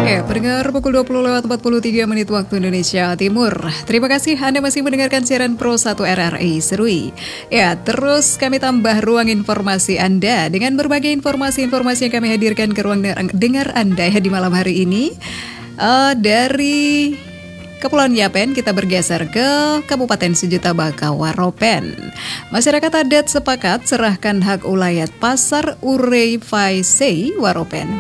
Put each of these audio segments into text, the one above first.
Ya, pendengar pukul 20:43 waktu Indonesia Timur. Terima kasih Anda masih mendengarkan siaran Pro 1 RRI Serui. Ya, terus kami tambah ruang informasi Anda dengan berbagai informasi-informasi yang kami hadirkan ke ruang dengar Anda ya di malam hari ini. Dari Kepulauan Yapen kita bergeser ke Kabupaten Sejuta Baka Waropen. Masyarakat adat sepakat serahkan hak ulayat Pasar Urey Faisei Waropen.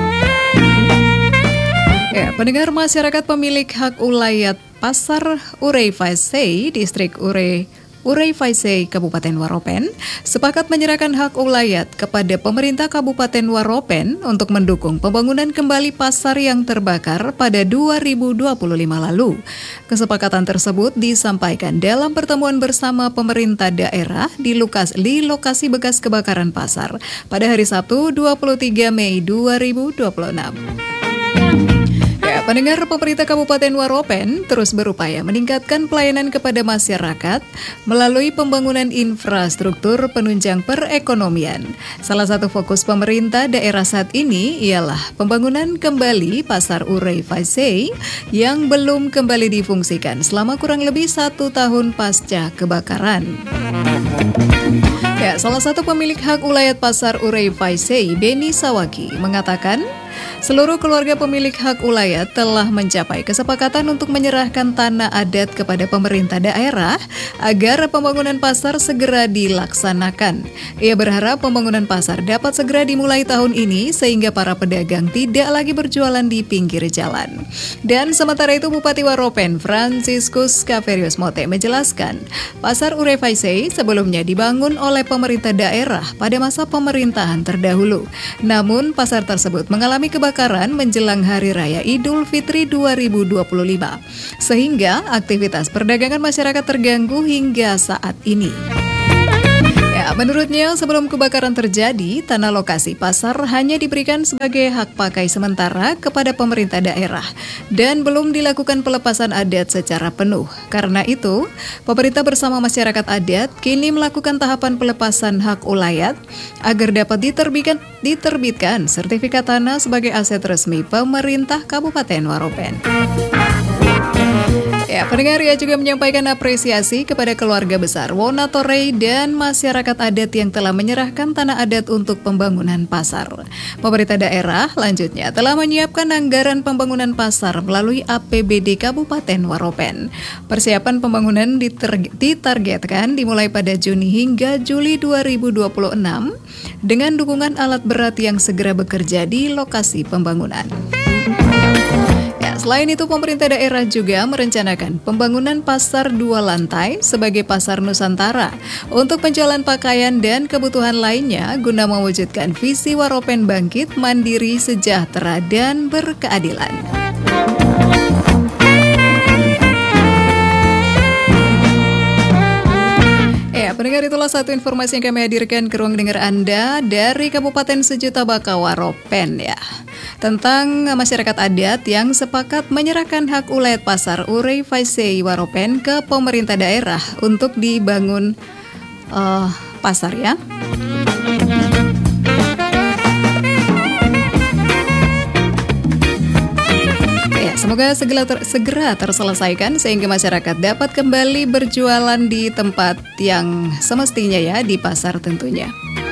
Ya, pendengar, masyarakat pemilik hak ulayat Pasar Urey Faisei, Distrik Urey Faisei, Kabupaten Waropen, sepakat menyerahkan hak ulayat kepada pemerintah Kabupaten Waropen untuk mendukung pembangunan kembali pasar yang terbakar pada 2025 lalu. Kesepakatan tersebut disampaikan dalam pertemuan bersama pemerintah daerah di lokasi bekas kebakaran pasar pada hari Sabtu 23 Mei 2026. Pendengar, pemerintah Kabupaten Waropen terus berupaya meningkatkan pelayanan kepada masyarakat melalui pembangunan infrastruktur penunjang perekonomian. Salah satu fokus pemerintah daerah saat ini ialah pembangunan kembali Pasar Urey Faisei yang belum kembali difungsikan selama kurang lebih 1 tahun pasca kebakaran. Ya, salah satu pemilik hak ulayat Pasar Urey Faisei, Beni Sawaki, mengatakan seluruh keluarga pemilik hak ulayat telah mencapai kesepakatan untuk menyerahkan tanah adat kepada pemerintah daerah agar pembangunan pasar segera dilaksanakan. Ia berharap pembangunan pasar dapat segera dimulai tahun ini sehingga para pedagang tidak lagi berjualan di pinggir jalan. Dan sementara itu Bupati Waropen, Franciscus Caverius Mote, menjelaskan Pasar Urey Faisei sebelumnya dibangun oleh pemerintah daerah pada masa pemerintahan terdahulu. Namun pasar tersebut mengalami kebakaran menjelang Hari Raya Idul Fitri 2025, sehingga aktivitas perdagangan masyarakat terganggu hingga saat ini. Ya, menurutnya sebelum kebakaran terjadi, tanah lokasi pasar hanya diberikan sebagai hak pakai sementara kepada pemerintah daerah dan belum dilakukan pelepasan adat secara penuh. Karena itu, pemerintah bersama masyarakat adat kini melakukan tahapan pelepasan hak ulayat agar dapat diterbitkan sertifikat tanah sebagai aset resmi pemerintah Kabupaten Waropen. Ya, pendengar, ia juga menyampaikan apresiasi kepada keluarga besar Wonatorey dan masyarakat adat yang telah menyerahkan tanah adat untuk pembangunan pasar. Pemerintah daerah lanjutnya telah menyiapkan anggaran pembangunan pasar melalui APBD Kabupaten Waropen. Persiapan pembangunan ditargetkan dimulai pada Juni hingga Juli 2026 dengan dukungan alat berat yang segera bekerja di lokasi pembangunan. Selain itu, pemerintah daerah juga merencanakan pembangunan pasar 2 lantai sebagai pasar Nusantara untuk penjualan pakaian dan kebutuhan lainnya guna mewujudkan visi Waropen bangkit, mandiri, sejahtera, dan berkeadilan. Pendengar, itulah satu informasi yang kami hadirkan ke ruang dengar Anda dari Kabupaten Sejuta Baka Waropen ya. Tentang masyarakat adat yang sepakat menyerahkan hak ulayat Pasar Urey Faisei Waropen ke pemerintah daerah untuk dibangun pasar ya. Semoga segera terselesaikan sehingga masyarakat dapat kembali berjualan di tempat yang semestinya ya, di pasar tentunya.